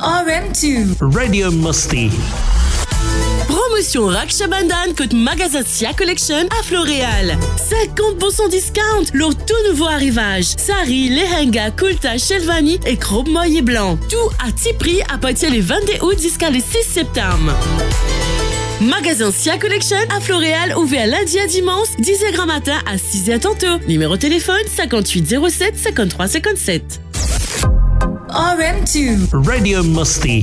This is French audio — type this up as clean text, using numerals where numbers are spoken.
RM2 Radio Musty. Promotion Raksha Bandhan contre magasin Sia Collection à Floréal. 50% discount, leur tout nouveau arrivage. Sari, lehenga, kulta, shelvani et robe moyen blanc. Tout à petit prix à partir du 22 août jusqu'à le 6 septembre. Magasin Sia Collection à Floréal, ouvert lundi à dimanche, 10h grand matin à 6h tantôt. Numéro de téléphone 58 07 53 57. RM2 Radio Musty.